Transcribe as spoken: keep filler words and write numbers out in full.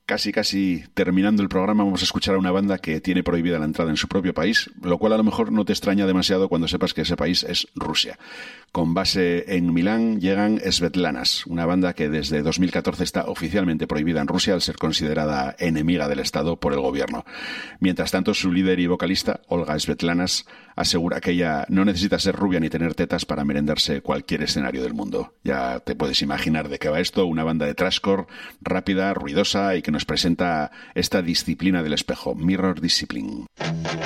casi casi terminando el programa, vamos a escuchar a una banda que tiene prohibida la entrada en su propio país, lo cual a lo mejor no te extraña demasiado cuando sepas que ese país es Rusia. Con base en Milán llegan Svetlanas, una banda que desde dos mil catorce está oficialmente prohibida en Rusia al ser considerada enemiga del Estado por el gobierno. Mientras tanto, su líder y vocalista, Olga Svetlanas, asegura que ella no necesita ser rubia ni tener tetas para merendarse cualquier escenario del mundo. Ya te puedes imaginar de qué va esto, una banda de thrashcore rápida, ruidosa y que nos presenta esta disciplina del espejo, Mirror Discipline.